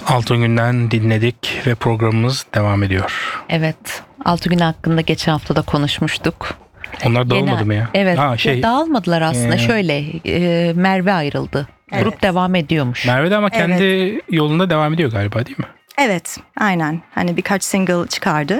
Altın dinledik ve programımız devam ediyor. Evet. Altın hakkında geçen hafta da konuşmuştuk. Onlar dağılmadı mı ya? Evet. Dağılmadılar aslında. Merve ayrıldı. Evet. Grup devam ediyormuş. Merve de ama kendi yolunda devam ediyor galiba, değil mi? Evet, aynen. Hani birkaç single çıkardı.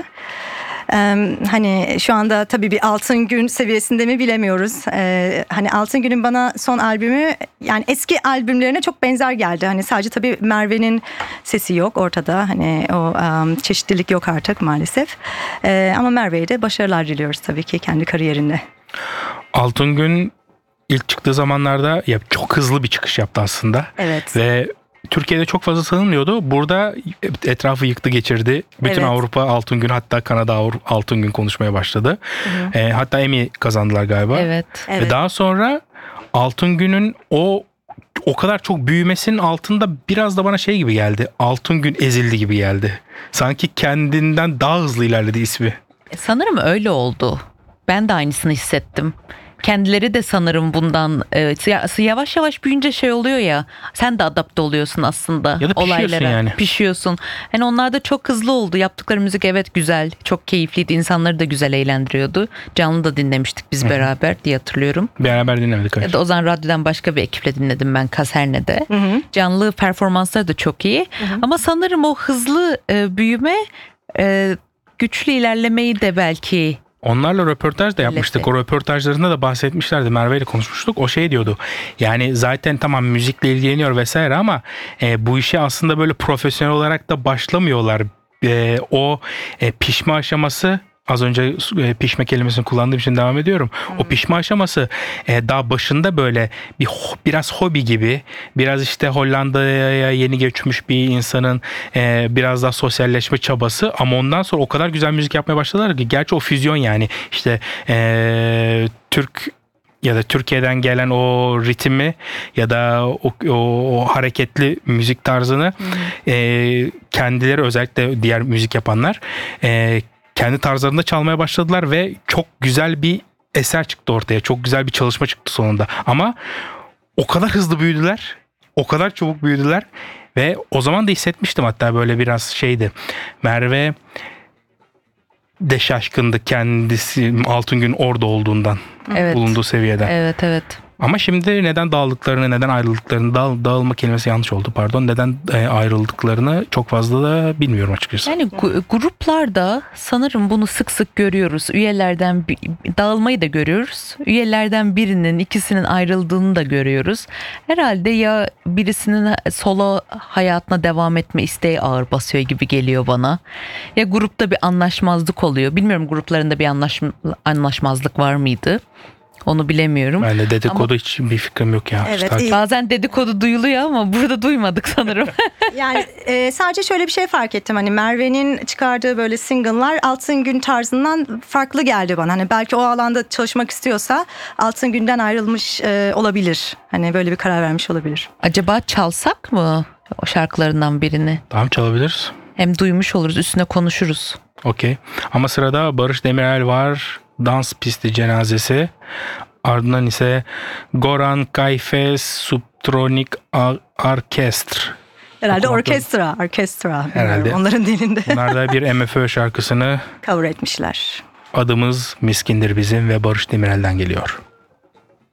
Hani şu anda tabii bir Altın Gün seviyesinde mi bilemiyoruz. Hani Altın Gün'ün bana son albümü yani eski albümlerine çok benzer geldi. Hani sadece tabii Merve'nin sesi yok ortada. Hani o çeşitlilik yok artık maalesef. Ama Merve'ye de başarılar diliyoruz tabii ki kendi kariyerinde. Altın Gün ilk çıktığı zamanlarda çok hızlı bir çıkış yaptı aslında. Evet. Ve Türkiye'de çok fazla tanınmıyordu. Burada etrafı yıktı geçirdi. Bütün Avrupa Altın Gün, hatta Kanada Altın Gün konuşmaya başladı. Hatta Emmy kazandılar galiba. Evet. Ve daha sonra Altın Gün'ün o kadar çok büyümesinin altında biraz da bana şey gibi geldi. Altın Gün ezildi gibi geldi. Sanki kendinden daha hızlı ilerledi ismi. Sanırım öyle oldu. Ben de aynısını hissettim. Kendileri de sanırım bundan yavaş yavaş büyünce şey oluyor ya, sen de adapte oluyorsun aslında ya da olaylara. Yani. Pişiyorsun. Yani onlar da çok hızlı oldu. Yaptıkları müzik evet güzel, çok keyifliydi. İnsanları da güzel eğlendiriyordu. Canlı da dinlemiştik biz beraber diye hatırlıyorum. Beraber dinlemedik. Ya da o zaman radyodan başka bir ekiple dinledim ben, Kaserne'de. Canlı performansları da çok iyi. Ama sanırım o hızlı büyüme güçlü ilerlemeyi de belki... Onlarla röportaj da yapmıştık. O röportajlarında da bahsetmişlerdi. Merve ile konuşmuştuk. O şey diyordu. Yani zaten tamam müzikle ilgileniyor vesaire ama bu işe aslında böyle profesyonel olarak da başlamıyorlar. O pişme aşaması, az önce pişme kelimesini kullandığım için devam ediyorum. O pişme aşaması daha başında böyle biraz hobi gibi, biraz işte Hollanda'ya yeni göçmüş bir insanın biraz daha sosyalleşme çabası, ama ondan sonra o kadar güzel müzik yapmaya başladılar ki, gerçi o füzyon yani işte Türk ya da Türkiye'den gelen o ritmi ya da o hareketli müzik tarzını kendileri, özellikle diğer müzik yapanlar kendi tarzlarında çalmaya başladılar ve çok güzel bir eser çıktı ortaya. Çok güzel bir çalışma çıktı sonunda. Ama o kadar hızlı büyüdüler, o kadar çabuk büyüdüler ve o zaman da hissetmiştim, hatta böyle biraz şeydi. Merve de şaşkındı kendisi Altın Gün orada olduğundan, bulunduğu seviyeden. Evet. Ama şimdi neden dağıldıklarını, neden ayrıldıklarını, dağılma kelimesi yanlış oldu pardon. Neden ayrıldıklarını çok fazla da bilmiyorum açıkçası. Yani gruplarda sanırım bunu sık sık görüyoruz. Üyelerden dağılmayı da görüyoruz. Üyelerden birinin, ikisinin ayrıldığını da görüyoruz. Herhalde ya birisinin solo hayatına devam etme isteği ağır basıyor gibi geliyor bana. Ya grupta bir anlaşmazlık oluyor. Bilmiyorum, gruplarında bir anlaşmazlık var mıydı? Onu bilemiyorum. Ben de dedikodu hiç bir fikrim yok ya. Evet, bazen dedikodu duyuluyor ama burada duymadık sanırım. Yani sadece şöyle bir şey fark ettim. Hani Merve'nin çıkardığı böyle single'lar Altın Gün tarzından farklı geldi bana. Hani belki o alanda çalışmak istiyorsa Altın Gün'den ayrılmış olabilir. Hani böyle bir karar vermiş olabilir. Acaba çalsak mı o şarkılarından birini? Tamam, çalabiliriz. Hem duymuş oluruz, üstüne konuşuruz. Okey. Ama sırada Barış Demirel var. Dans Pisti Cenazesi. Ardından ise Goran Kayfes Subtronik Orkestr. Herhalde orkestra. Herhalde. Onların dilinde. Bunlar da bir MFÖ şarkısını cover etmişler. Adımız Miskindir Bizim ve Barış Demirel'den geliyor.